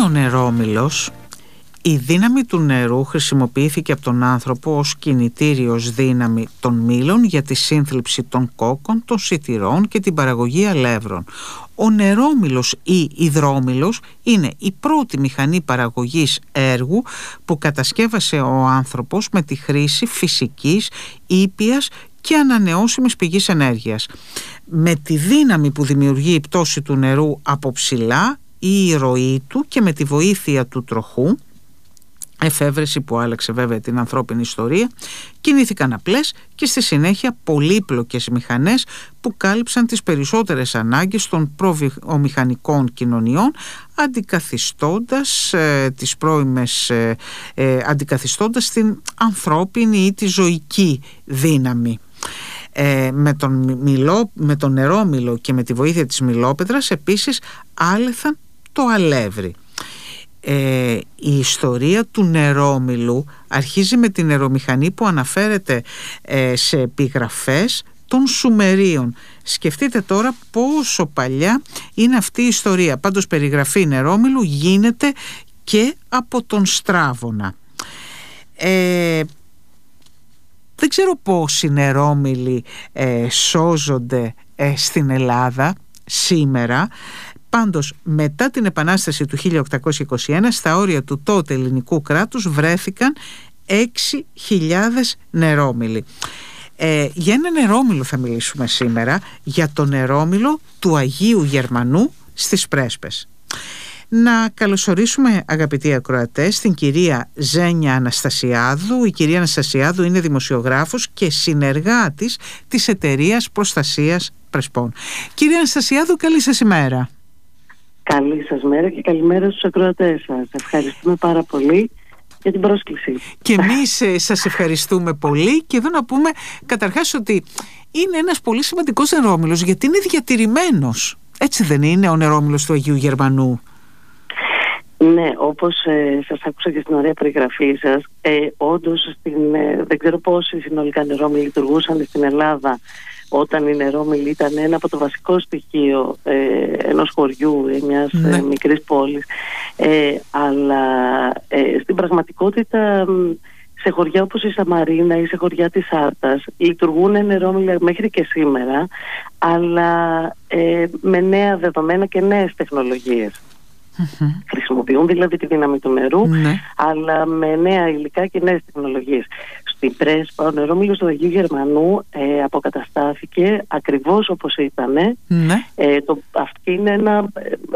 ο νερόμυλος, η δύναμη του νερού χρησιμοποιήθηκε από τον άνθρωπο ως κινητήριος δύναμη των μήλων για τη σύνθλιψη των κόκκων, των σιτηρών και την παραγωγή αλεύρων. Ο νερόμυλος ή υδρόμυλος είναι η πρώτη μηχανή παραγωγής έργου που κατασκεύασε ο άνθρωπος με τη χρήση φυσικής, ήπιας και ανανεώσιμης πηγής ενέργειας. Με τη δύναμη που δημιουργεί η πτώση του νερού από ψηλά ή η ροή του και με τη βοήθεια του τροχού, εφεύρεση που άλλαξε βέβαια την ανθρώπινη ιστορία, κινήθηκαν απλές και στη συνέχεια πολύπλοκες μηχανές που κάλυψαν τις περισσότερες ανάγκες των προβιομηχανικών κοινωνιών, αντικαθιστώντας την ανθρώπινη ή τη ζωική δύναμη. Με τον νερόμυλο και με τη βοήθεια της μυλόπετρας επίσης άλεθαν το αλεύρι. Η ιστορία του νερόμυλου αρχίζει με την νερομηχανή που αναφέρεται σε επιγραφές των Σουμερίων. Σκεφτείτε τώρα πόσο παλιά είναι αυτή η ιστορία. Πάντως περιγραφή νερόμυλου γίνεται και από τον Στράβωνα. Δεν ξέρω πόσοι νερόμυλοι σώζονται στην Ελλάδα σήμερα. Πάντως, μετά την Επανάσταση του 1821, στα όρια του τότε ελληνικού κράτους βρέθηκαν 6.000 νερόμυλοι. Για ένα νερόμυλο θα μιλήσουμε σήμερα, για το νερόμυλο του Αγίου Γερμανού στις Πρέσπες. Να καλωσορίσουμε, αγαπητοί ακροατές, την κυρία Ζένια Αναστασιάδου. Η κυρία Αναστασιάδου είναι δημοσιογράφος και συνεργάτης της Εταιρείας Προστασίας Πρεσπών. Κυρία Αναστασιάδου, καλή σας ημέρα. Καλή σας μέρα και καλημέρα στους ακροατές σας. Ευχαριστούμε πάρα πολύ για την πρόσκληση. Και εμείς σας ευχαριστούμε πολύ, και εδώ να πούμε καταρχάς ότι είναι ένας πολύ σημαντικός νερόμυλος, γιατί είναι διατηρημένος. Έτσι δεν είναι ο νερόμυλος του Αγίου Γερμανού? Ναι, όπως σας άκουσα και στην ωραία περιγραφή σας, όντως δεν ξέρω πόσοι συνολικά νερόμυλοι λειτουργούσαν στην Ελλάδα όταν η νερόμυλη ήταν ένα από το βασικό στοιχείο ενός χωριού, μιας μικρής πόλης, αλλά στην πραγματικότητα σε χωριά όπως η Σαμαρίνα ή σε χωριά της Άρτας λειτουργούν νερόμυλα μέχρι και σήμερα, αλλά με νέα δεδομένα και νέες τεχνολογίες. Χρησιμοποιούν δηλαδή τη δύναμη του νερού, αλλά με νέα υλικά και νέες τεχνολογίες. Στην Πρέσπα ο νερόμυλος του Αγίου Γερμανού αποκαταστάθηκε ακριβώς όπως ήταν. Αυτό είναι ένα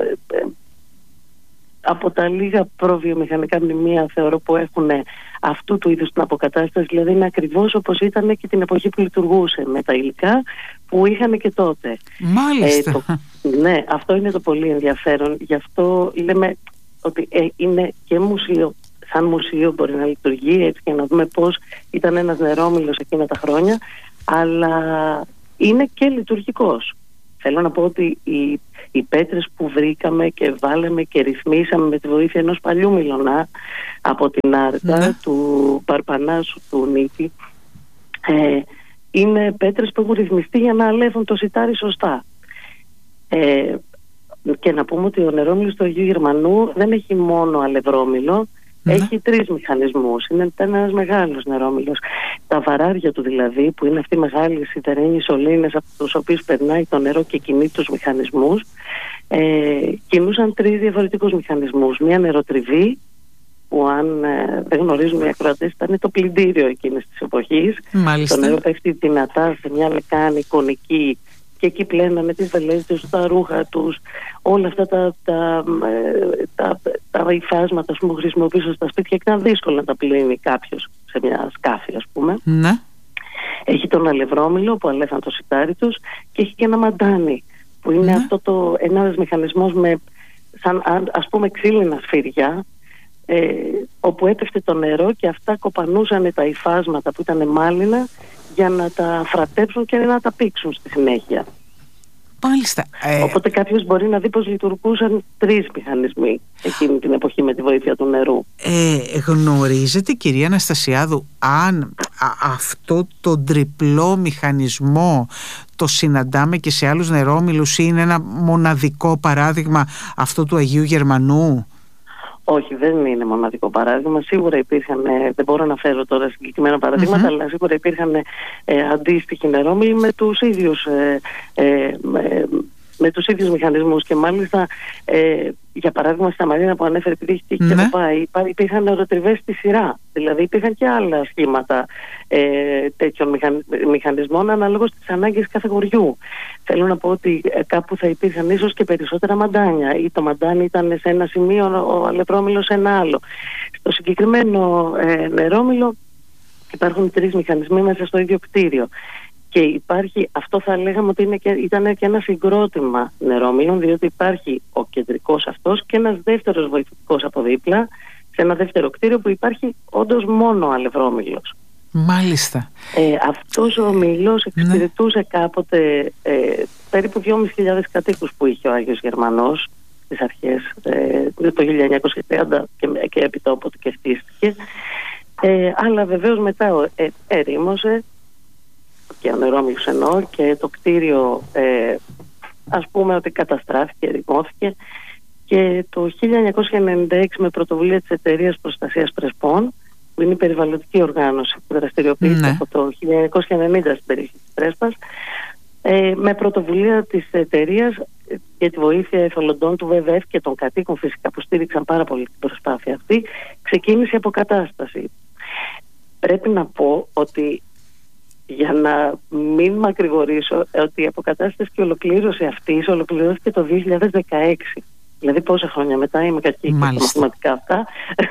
από τα λίγα προβιομηχανικά μνημεία, θεωρώ, που έχουν αυτού του είδους την αποκατάσταση. Δηλαδή είναι ακριβώς όπως ήταν και την εποχή που λειτουργούσε, με τα υλικά που είχαν και τότε. Μάλιστα. Ναι, αυτό είναι το πολύ ενδιαφέρον. Γι' αυτό λέμε ότι είναι και μουσείο. Σαν μουσείο μπορεί να λειτουργεί έτσι και να δούμε πώς ήταν ένας νερόμυλος εκείνα τα χρόνια, αλλά είναι και λειτουργικός. Θέλω να πω ότι οι πέτρες που βρήκαμε και βάλαμε και ρυθμίσαμε με τη βοήθεια ενός παλιού μιλωνά από την Άρτα, του Παρπανάσου του Νίκη, είναι πέτρες που έχουν ρυθμιστεί για να αλεύουν το σιτάρι σωστά. Και να πούμε ότι ο νερόμυλος του Αγίου Γερμανού δεν έχει μόνο αλευρόμυλο, έχει 3 μηχανισμούς. Είναι ένας μεγάλος νερόμυλος. Τα βαράρια του δηλαδή, που είναι αυτοί οι μεγάλοι σιδερένιοι σωλήνες από τους οποίους περνάει το νερό και κινεί τους μηχανισμούς, κινούσαν 3 διαφορετικούς μηχανισμούς. Μία νεροτριβή, που αν δεν γνωρίζουν οι ακροατές ήταν το πλυντήριο εκείνης της εποχής. Μάλιστα. Το νερό πέφτει δυνατά σε μια λεκάνη κονική και εκεί πλένανε τις βελέζες τους, τα ρούχα τους, όλα αυτά τα υφάσματα που χρησιμοποιούσαν στα σπίτια, και ήταν δύσκολο να τα πλύνει κάποιος σε μια σκάφη, ας πούμε. Έχει τον αλευρόμυλο που αλέφαν το σιτάρι τους, και έχει και ένα μαντάνι που είναι ένας μηχανισμός με σαν ας πούμε ξύλινα σφυριά, όπου έπεφτε το νερό και αυτά κοπανούσαν τα υφάσματα που ήταν μάλινα για να τα φρατέψουν και να τα πήξουν στη συνέχεια. Μάλιστα. Οπότε κάποιος μπορεί να δει πως λειτουργούσαν 3 μηχανισμοί εκείνη την εποχή με τη βοήθεια του νερού. Γνωρίζετε, κυρία Αναστασιάδου, αν αυτό το τριπλό μηχανισμό το συναντάμε και σε άλλους νερόμυλους ή είναι ένα μοναδικό παράδειγμα αυτό του Αγίου Γερμανού? Όχι, δεν είναι μοναδικό παράδειγμα. Σίγουρα υπήρχαν, δεν μπορώ να φέρω τώρα συγκεκριμένα παραδείγματα, αλλά σίγουρα υπήρχαν αντίστοιχοι νερόμιλοι με τους ίδιους μηχανισμούς. Και μάλιστα, για παράδειγμα, στα Μαρίνα που ανέφερε, επειδή έχει τύχει και από πάει, υπήρχαν νεροτριβές στη σειρά. Δηλαδή υπήρχαν και άλλα σχήματα τέτοιων μηχανισμών αναλόγως τις ανάγκες κάθε χωριού. Θέλω να πω ότι κάπου θα υπήρχαν ίσως και περισσότερα μαντάνια, ή το μαντάνι ήταν σε ένα σημείο, ο αλευρόμυλος σε ένα άλλο. Στο συγκεκριμένο νερόμυλο υπάρχουν 3 μηχανισμοί μέσα στο ίδιο κτίριο. Και υπάρχει, αυτό θα λέγαμε ότι ήταν και ένα συγκρότημα νερόμυλων, διότι υπάρχει ο κεντρικός αυτός και ένας δεύτερος βοηθητικός από δίπλα, σε ένα δεύτερο κτίριο που υπάρχει όντως μόνο αλευρόμυλος. Μάλιστα. Αυτός ο μήλος εξυπηρετούσε κάποτε περίπου 2.500 κατοίκους που είχε ο Άγιος Γερμανός στις αρχές, το 1930 και έπειτα όποτε και χτίστηκε. Αλλά βεβαίως μετά ερήμωσε, και ο νερόμυλος εννοώ, και το κτίριο ας πούμε ότι καταστράφηκε, ερημώθηκε, και το 1996 με πρωτοβουλία της Εταιρείας Προστασίας Πρεσπών, που είναι η περιβαλλοντική οργάνωση που δραστηριοποιείται από το 1990 στην περιοχή της Πρέσπας, με πρωτοβουλία της εταιρείας και τη βοήθεια εθελοντών του ΒΒΕΦ και των κατοίκων φυσικά που στήριξαν πάρα πολύ την προσπάθεια αυτή, ξεκίνησε η αποκατάσταση. Πρέπει να πω ότι, για να μην μακρηγορήσω, ότι η αποκατάσταση και ολοκλήρωση αυτής ολοκληρώθηκε το 2016. Δηλαδή πόσα χρόνια μετά, είμαι κακή και μαθηματικά αυτά.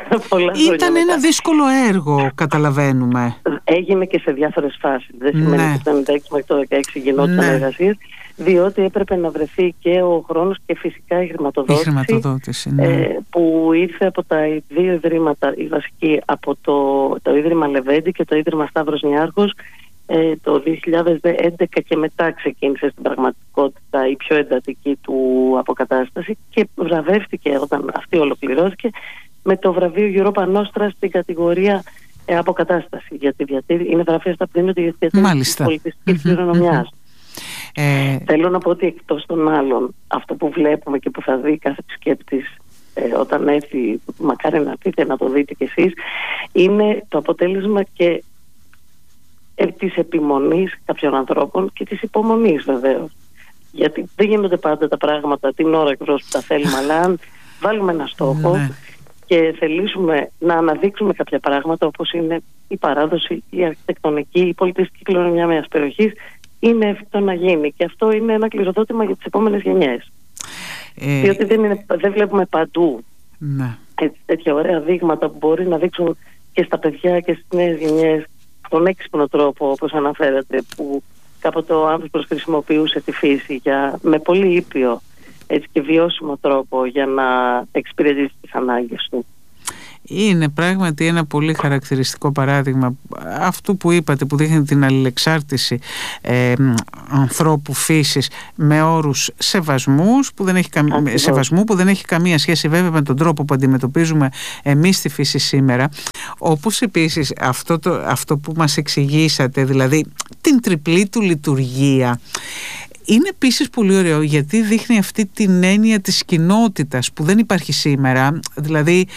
Ήταν ένα δύσκολο έργο, καταλαβαίνουμε. Έγινε και σε διάφορες φάσεις. Δεν σημαίνει ότι το 1996 μέχρι το 2016 γινόταν εργασίες, διότι έπρεπε να βρεθεί και ο χρόνος και φυσικά η χρηματοδότηση που ήρθε από τα 2 ιδρύματα, η βασική από το Ίδρυμα Λεβέντη και το Ίδρυμα Σταύρος Νιάρχος. Το 2011 και μετά ξεκίνησε στην πραγματικότητα η πιο εντατική του αποκατάσταση και βραβεύτηκε όταν αυτή ολοκληρώθηκε με το βραβείο Europa Nostra στην κατηγορία αποκατάσταση, γιατί είναι γραφεία στα που δίνονται για τη διατήρηση της πολιτιστικής κληρονομιάς. Θέλω να πω ότι εκτός των άλλων, αυτό που βλέπουμε και που θα δει κάθε επισκέπτης όταν έρθει, μακάρι να έρθετε να το δείτε κι εσείς, είναι το αποτέλεσμα και της επιμονής κάποιων ανθρώπων και της υπομονής βεβαίως. Γιατί δεν γίνονται πάντα τα πράγματα την ώρα ακριβώς που τα θέλουμε, αλλά αν βάλουμε ένα στόχο και θελήσουμε να αναδείξουμε κάποια πράγματα, όπως είναι η παράδοση, η αρχιτεκτονική, η πολιτιστική κληρονομιά μιας περιοχής, είναι εφικτό να γίνει. Και αυτό είναι ένα κληροδότημα για τις επόμενες γενιές. Διότι δεν βλέπουμε παντού τέτοια ωραία δείγματα που μπορεί να δείξουν και στα παιδιά και στις νέες γενιές τον έξυπνο τρόπο, όπως αναφέρατε, που κάποτε ο άνθρωπος χρησιμοποιούσε τη φύση με πολύ ήπιο και βιώσιμο τρόπο για να εξυπηρετήσει τις ανάγκες του. Είναι πράγματι ένα πολύ χαρακτηριστικό παράδειγμα αυτού που είπατε, που δείχνει την αλληλεξάρτηση ανθρώπου φύσης με όρους σεβασμού που δεν έχει καμία σχέση βέβαια με τον τρόπο που αντιμετωπίζουμε εμείς τη φύση σήμερα. Όπως επίσης αυτό που μας εξηγήσατε, δηλαδή την τριπλή του λειτουργία, είναι επίσης πολύ ωραίο, γιατί δείχνει αυτή την έννοια της κοινότητας που δεν υπάρχει σήμερα. Δηλαδή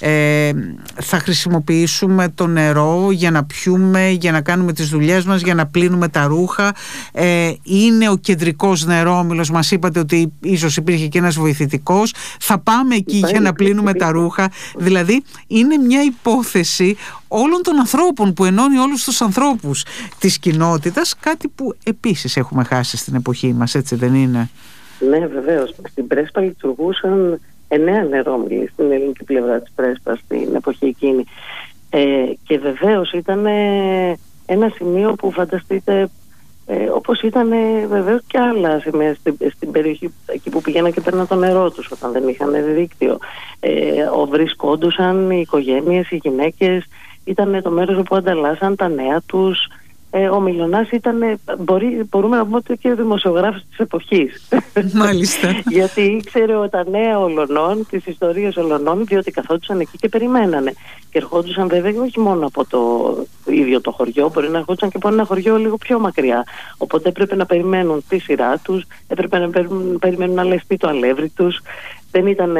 θα χρησιμοποιήσουμε το νερό για να πιούμε, για να κάνουμε τις δουλειές μας, για να πλύνουμε τα ρούχα. Είναι ο κεντρικός νερόμυλος, μας είπατε ότι ίσως υπήρχε και ένας βοηθητικός. Θα πάμε εκεί για να πλύνουμε τα ρούχα. Δηλαδή είναι μια υπόθεση όλων των ανθρώπων που ενώνει όλους τους ανθρώπους της κοινότητας, κάτι που επίσης έχουμε χάσει στην εποχή μας, έτσι δεν είναι? Ναι, βεβαίως. Στην Πρέσπα λειτουργούσαν 9 νερόμυλοι στην ελληνική πλευρά της Πρέσπας στην εποχή εκείνη. Και βεβαίως ήταν ένα σημείο που φανταστείτε, όπως ήταν βεβαίως και άλλα σημεία στην περιοχή εκεί που πήγαιναν και παίρναν το νερό τους όταν δεν είχαν δίκτυο. Βρισκόντουσαν οι οικογένειες, οι γυναίκες, ήταν το μέρος όπου ανταλλάσσαν τα νέα τους. Ο Μιλωνάς ήταν, μπορούμε να πούμε ότι και δημοσιογράφος της εποχής. Μάλιστα. Γιατί ήξερε τα νέα Ολωνών, τις ιστορίες Ολωνών, διότι καθόντουσαν εκεί και περιμένανε. Και ερχόντουσαν βέβαια όχι μόνο από το ίδιο το χωριό, μπορεί να ερχόντουσαν και από ένα χωριό λίγο πιο μακριά. Οπότε έπρεπε να περιμένουν τη σειρά τους, έπρεπε να περιμένουν να λεστεί το αλεύρι τους. Δεν ήταν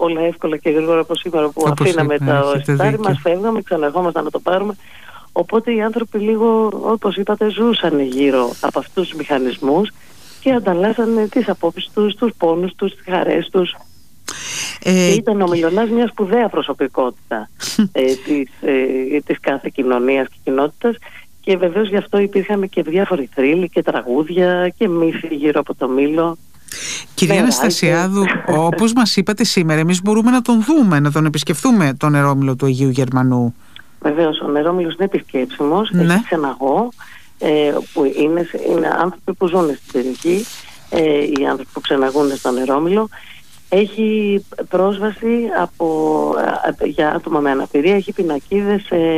όλα εύκολα και γρήγορα όπως σήμερα, που αφήναμε τα σιτάρι μας, φεύγαμε, ξαναρχόμασταν να το πάρουμε. Οπότε οι άνθρωποι λίγο, όπως είπατε, ζούσαν γύρω από αυτούς τους μηχανισμούς και ανταλλάσσανε τις απόψεις τους, τους πόνους τους, τις χαρές τους. Ήταν ο Μιλωνάς μια σπουδαία προσωπικότητα της κάθε κοινωνίας και κοινότητας, και βεβαίως γι' αυτό υπήρχαν και διάφοροι θρύλοι και τραγούδια και μύθοι γύρω από το Μήλο. Κυρία Αναστασιάδου, όπως μας είπατε σήμερα, εμείς μπορούμε να τον δούμε, να τον επισκεφθούμε, τον νερόμυλο του Αγίου Γερμανού. Βεβαίως, ο νερόμυλος είναι επισκέψιμος, έχει ξεναγό, που είναι άνθρωποι που ζουν στην περιοχή, οι άνθρωποι που ξεναγούν στο νερόμυλο. Έχει πρόσβαση για άτομα με αναπηρία, έχει πινακίδες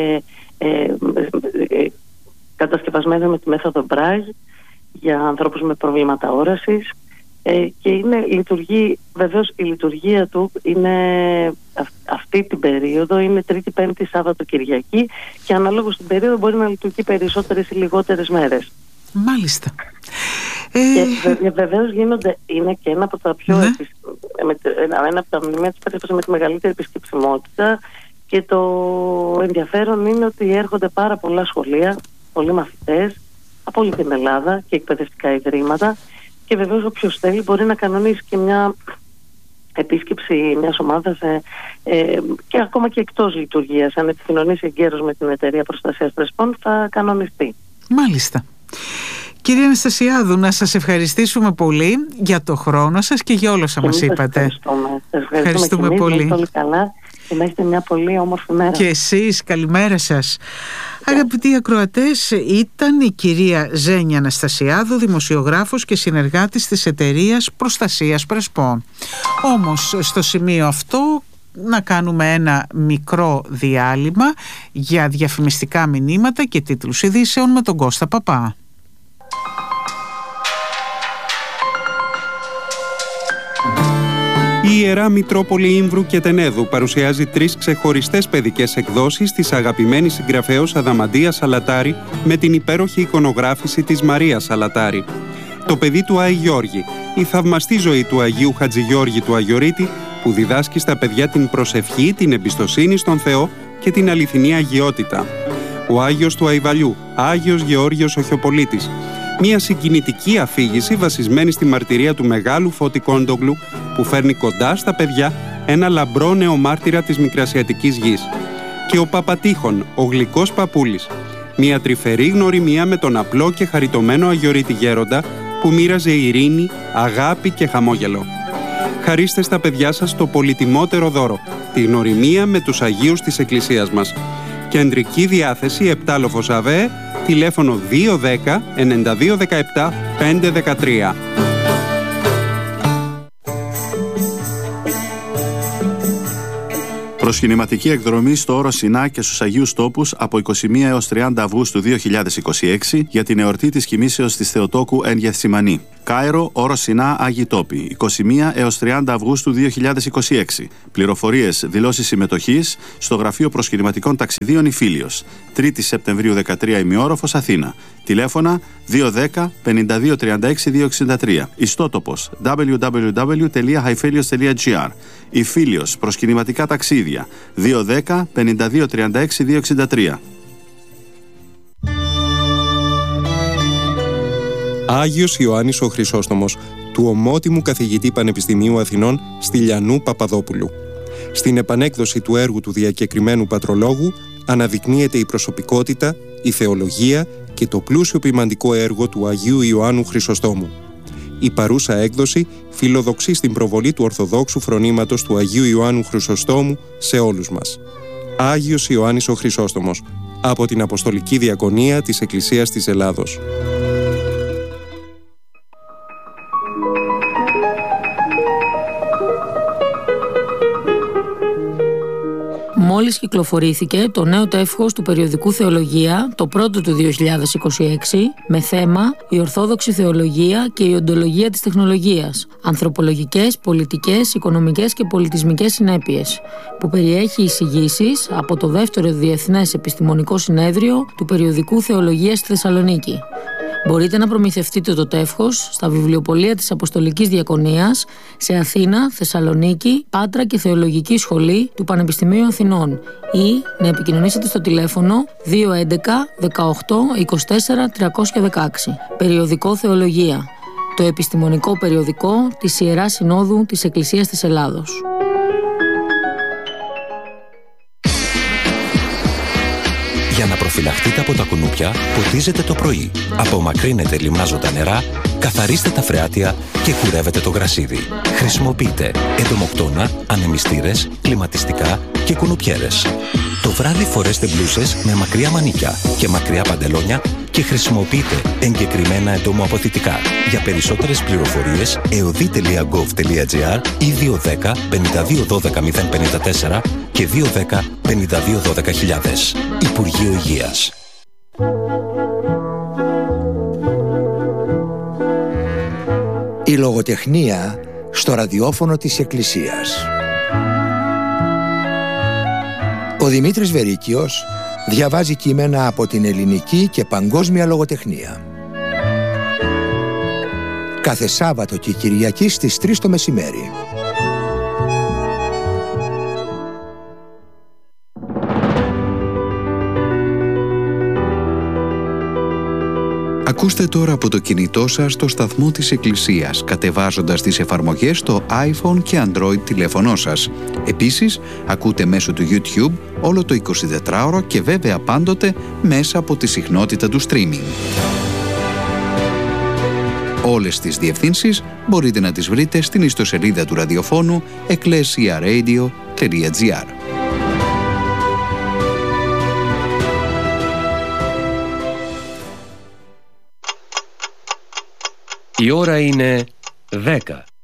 κατασκευασμένες με τη μέθοδο Braille για ανθρώπους με προβλήματα όρασης, και λειτουργεί, βεβαίως η λειτουργία του είναι αυτή την περίοδο, είναι Τρίτη, Πέμπτη, Σάββατο, Κυριακή, και ανάλογα στην περίοδο μπορεί να λειτουργεί περισσότερες ή λιγότερες μέρες. Μάλιστα. Και βεβαίως είναι και ένα από τα πιο ένα από τα μνημεία της Πέτρας με τη μεγαλύτερη επισκεψιμότητα, και το ενδιαφέρον είναι ότι έρχονται πάρα πολλά σχολεία, πολλοί μαθητές από όλη την Ελλάδα και εκπαιδευτικά ιδρύματα, και βεβαίως όποιος θέλει μπορεί να κανονίσει και μια επίσκεψη μιας ομάδας και ακόμα και εκτός λειτουργίας. Αν επικοινωνήσει εγκαίρως με την Εταιρεία Προστασίας Πρεσπών, θα κανονιστεί. Μάλιστα. Κυρία Αναστασιάδου, να σας ευχαριστήσουμε πολύ για το χρόνο σας και για όλα όσα μας είπατε. Ευχαριστούμε πολύ. Πολύ καλά, και να έχετε μια πολύ όμορφη μέρα. Και εσείς, καλημέρα σας. Αγαπητοί ακροατές, ήταν η κυρία Ζένια Αναστασιάδου, δημοσιογράφος και συνεργάτης της Εταιρείας Προστασίας Πρεσπών. Όμως στο σημείο αυτό να κάνουμε ένα μικρό διάλειμμα για διαφημιστικά μηνύματα και τίτλους ειδήσεων με τον Κώστα Παπά. Η Ιερά Μητρόπολη Ήμβρου και Τενέδου παρουσιάζει 3 ξεχωριστές παιδικές εκδόσεις της αγαπημένης συγγραφέως Αδαμαντία Σαλατάρη με την υπέροχη εικονογράφηση της Μαρίας Σαλατάρη. Το παιδί του Άη Γιώργη, η θαυμαστή ζωή του Αγίου Χατζηγιώργη του Αγιορείτη, που διδάσκει στα παιδιά την προσευχή, την εμπιστοσύνη στον Θεό και την αληθινή αγιότητα. Ο Άγιος του Αϊβαλιού, Άγιος Γεώργιος Οχιοπολίτης. Μια συγκινητική αφήγηση βασισμένη στη μαρτυρία του μεγάλου Φώτη Κόντογλου, που φέρνει κοντά στα παιδιά ένα λαμπρό νεομάρτυρα της Μικρασιατικής γης. Και ο Παπατήχων, ο γλυκός παππούλης. Μια τρυφερή γνωριμία με τον απλό και χαριτωμένο Αγιορείτη γέροντα, που μοίραζε ειρήνη, αγάπη και χαμόγελο. Χαρίστε στα παιδιά σας το πολυτιμότερο δώρο, τη γνωριμία με τους Αγίους της Εκκλησίας μας. Κεντρική διάθεση 7 Λοφος ΑΒΕ, τηλέφωνο 210 92 17 513. Προσκυνηματική εκδρομή στο Όρο Σινά και στους Αγίους Τόπους από 21 έως 30 Αυγούστου 2026 για την εορτή της κοιμήσεως της Θεοτόκου εν Γεθσιμανή. Κάιρο, Όρο Σινά, Άγιοι Τόποι, 21 έως 30 Αυγούστου 2026. Πληροφορίες, δηλώσεις συμμετοχής στο Γραφείο Προσκυνηματικών Ταξιδίων Ιφίλιος. 3η Σεπτεμβρίου 13 ημιόροφος, Αθήνα. Τηλέφωνα 210 52 36 263. Ιστότοπος www.haifelios.gr. Ιφίλιος, προσκυνηματικά ταξίδια 210 52 36 263. Άγιος Ιωάννης ο Χρυσόστομος, του ομότιμου καθηγητή Πανεπιστημίου Αθηνών Στυλιανού Παπαδόπουλου. Στην επανέκδοση του έργου του διακεκριμένου πατρολόγου αναδεικνύεται η προσωπικότητα, η θεολογία και το πλούσιο ποιμαντικό έργο του Αγίου Ιωάννου Χρυσοστόμου. Η παρούσα έκδοση φιλοδοξεί στην προβολή του Ορθοδόξου φρονήματος του Αγίου Ιωάννου Χρυσοστόμου σε όλους μας. Άγιος Ιωάννης ο Χρυσόστομος, από την Αποστολική Διακονία της Εκκλησίας της Ελλάδος. Μόλις κυκλοφορήθηκε το νέο τεύχος του περιοδικού Θεολογία, το πρώτο του 2026, με θέμα «Η Ορθόδοξη Θεολογία και η Οντολογία της Τεχνολογίας. Ανθρωπολογικές, πολιτικές, οικονομικές και πολιτισμικές συνέπειες», που περιέχει εισηγήσεις από το δεύτερο Διεθνές Επιστημονικό Συνέδριο του Περιοδικού Θεολογία στη Θεσσαλονίκη. Μπορείτε να προμηθευτείτε το τεύχος στα βιβλιοπωλεία της Αποστολικής Διακονίας σε Αθήνα, Θεσσαλονίκη, Πάτρα και Θεολογική Σχολή του Πανεπιστημίου Αθηνών ή να επικοινωνήσετε στο τηλέφωνο 211 18 24 316. Περιοδικό Θεολογία, το επιστημονικό περιοδικό της Ιεράς Συνόδου της Εκκλησίας της Ελλάδος. Για να προφυλαχτείτε από τα κουνούπια, ποτίζετε το πρωί. Απομακρύνετε λιμνάζοντα νερά, καθαρίστε τα φρεάτια και κουρεύετε το γρασίδι. Χρησιμοποιείτε εντομοκτώνα, ανεμιστήρες, κλιματιστικά και κουνουπιέρες. Το βράδυ φορέστε μπλούσες με μακριά μανίκια και μακριά παντελόνια και χρησιμοποιείτε εγκεκριμένα εντομοαποθητικά. Για περισσότερες πληροφορίες, eodi.gov.gr ή 210 52 12 054 και 210 52 12 000. Υπουργείο Υγείας. Η λογοτεχνία στο ραδιόφωνο της Εκκλησίας. Ο Δημήτρης Βερίκιος διαβάζει κείμενα από την ελληνική και παγκόσμια λογοτεχνία. Κάθε Σάββατο και Κυριακή στις 3 το μεσημέρι. Ακούστε τώρα από το κινητό σας το σταθμό της Εκκλησίας, κατεβάζοντας τις εφαρμογές στο iPhone και Android τηλέφωνό σας. Επίσης, ακούτε μέσω του YouTube όλο το 24ωρο και βέβαια πάντοτε μέσα από τη συχνότητα του streaming. Όλες τις διευθύνσεις μπορείτε να τις βρείτε στην ιστοσελίδα του ραδιοφώνου ecclesiaradio.gr. Η ώρα είναι 10.